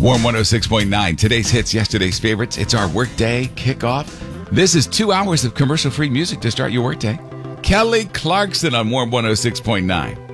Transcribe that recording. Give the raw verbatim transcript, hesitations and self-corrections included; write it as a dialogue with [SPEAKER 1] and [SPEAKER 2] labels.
[SPEAKER 1] Warm one oh six point nine. Today's hits, yesterday's favorites. It's our workday kickoff. This is two hours of commercial-free music to start your workday. Kelly Clarkson on Warm one oh six point nine.